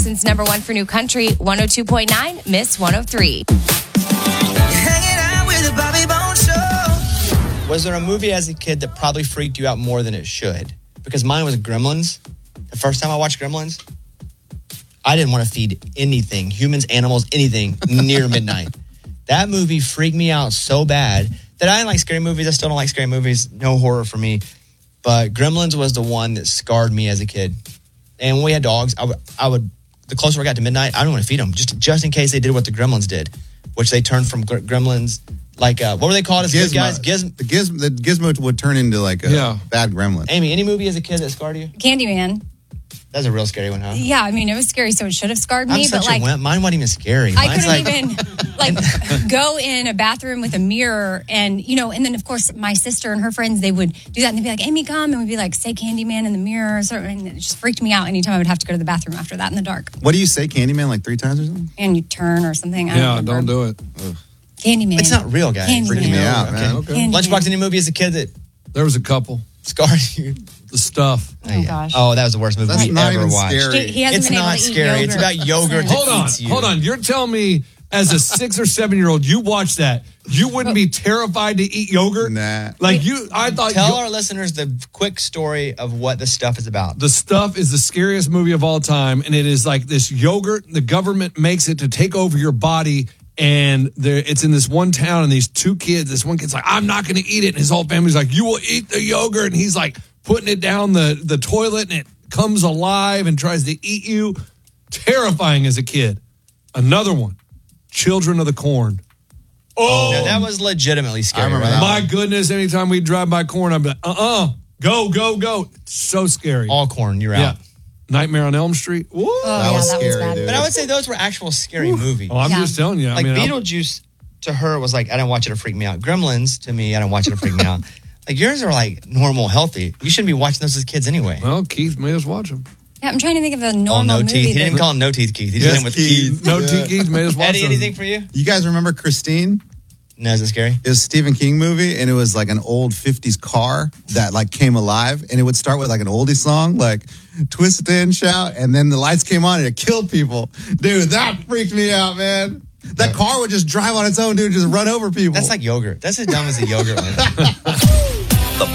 Since number one for New Country, 102.9, Miss 103. Hanging out with the Bobby Bones Show. Was there a movie as a kid that probably freaked you out more than it should? Because mine was Gremlins. The first time I watched Gremlins, I didn't want to feed anything, humans, animals, anything, near midnight. That movie freaked me out so bad that I didn't like scary movies. I still don't like scary movies. No horror for me. But Gremlins was the one that scarred me as a kid. And when we had dogs, I would the closer I got to midnight, I didn't want to feed them, just in case they did what the Gremlins did, which they turned from Gremlins, like, what were they called as good guys? The Gizmo would turn into like a bad gremlin. Amy, any movie as a kid that scarred you? Candyman. That's a real scary one, huh? Yeah, I mean, it was scary, so it should have scarred me. I'm such but a wimp. Mine wasn't even scary. I couldn't even go in a bathroom with a mirror and then of course my sister and her friends, they would do that and they'd be like, Amy, come, and we'd be like, say Candyman in the mirror, and it just freaked me out anytime I would have to go to the bathroom after that in the dark. What do you say, Candyman, like 3 times or something? And you turn or something. Don't do it. Ugh. Candyman. It's not real, guys. Freaking me out, man. Okay. Lunchbox, any movie as a kid that There was a couple. scarred you? The Stuff. Oh, gosh. Oh, that was the worst movie That's we not ever even watched. scary. He hasn't It's been able not to eat scary. yogurt. It's about yogurt that eats you. Hold on. You're telling me as a 6 or 7-year-old, you watched that, you wouldn't be terrified to eat yogurt? Nah. I thought. Tell our listeners the quick story of what The Stuff is about. The Stuff is the scariest movie of all time, and it is like this yogurt. The government makes it to take over your body, and it's in this one town, and these 2 kids, this one kid's like, I'm not going to eat it, and his whole family's like, you will eat the yogurt, and he's like putting it down the toilet, and it comes alive and tries to eat you. Terrifying as a kid. Another one, Children of the Corn. Oh, now, that was legitimately scary. I remember right? that. my goodness, anytime we drive by corn, I'm like, go. It's so scary. All corn, you're Yeah. out. Nightmare on Elm Street. Ooh. That was scary, bad. dude. But I would say those were actual scary movies. Oh, I'm Yeah. just telling you. Like I'm- Beetlejuice to her was like, I didn't watch it to freak me out. Gremlins to me, I didn't watch it to freak me out. Like yours are like normal, healthy. You shouldn't be watching those as kids anyway. Well, Keith made us watch them. Yeah, I'm trying to think of a normal Oh, no movie. teeth. He that- didn't call him No Teeth Keith. He did him with Keith. No, Keith made us watch Eddie, them. anything for you? You guys remember Christine? No, is it scary? It was a Stephen King movie, and it was like an old 50s car that like came alive, and it would start with like an oldie song, like Twist and Shout, and then the lights came on and it killed people. Dude, that freaked me out, man. That car would just drive on its own, dude, just run over people. That's like yogurt. That's as dumb as a yogurt one.